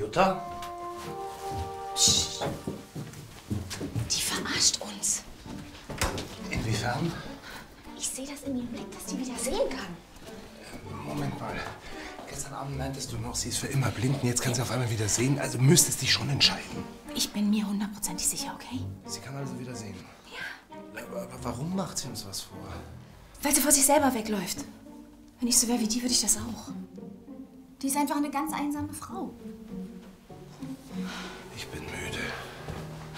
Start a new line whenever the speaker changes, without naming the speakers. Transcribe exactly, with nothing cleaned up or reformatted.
Jutta?
Psst. Die verarscht uns.
Inwiefern?
Ich sehe das in ihrem Blick, dass sie wieder sehen kann.
Moment mal. Gestern Abend meintest du noch, sie ist für immer blind und jetzt kann sie auf einmal wieder sehen. Also müsstest dich schon entscheiden.
Ich bin mir hundertprozentig sicher, okay?
Sie kann also wieder sehen.
Ja.
Aber, aber warum macht sie uns was vor?
Weil sie vor sich selber wegläuft. Wenn ich so wäre wie die, würde ich das auch. Die ist einfach eine ganz einsame Frau.
Ich bin müde.